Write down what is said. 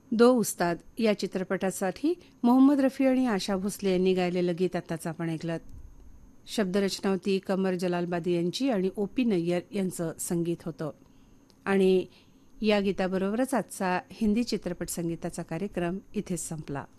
दो उस्ताद या चित्रपटासाठी मोहम्मद रफी आणि आशा भोसले यांनी गायलेलं गीत आताच आपण ऐकलं. शब्दरचना होती कमर जलालबादी यांची आणि ओ.पी. नय्यर यांचं संगीत होतं. आणि या गीताबरोबरच आजचा हिंदी चित्रपट संगीताचा कार्यक्रम इथेच संपला.